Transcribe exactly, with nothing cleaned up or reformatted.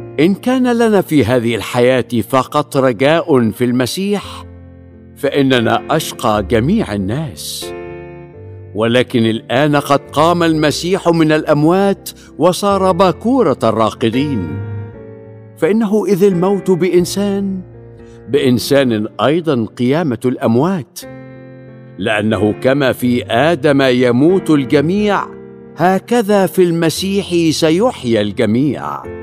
إن كان لنا في هذه الحياة فقط رجاء في المسيح فإننا أشقى جميع الناس، ولكن الآن قد قام المسيح من الأموات وصار باكورة الراقدين، فإنه إذ الموت بإنسان بإنسان أيضا قيامة الأموات، لأنه كما في آدم يموت الجميع هكذا في المسيح سيحيا الجميع.